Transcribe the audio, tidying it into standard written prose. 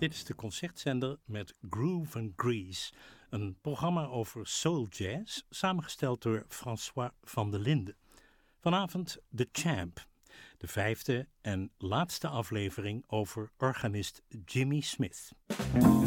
Dit is de concertzender met Groove and Grease, een programma over soul jazz, samengesteld door François van der Linden. Vanavond The Champ, de 5e en laatste aflevering over organist Jimmy Smith.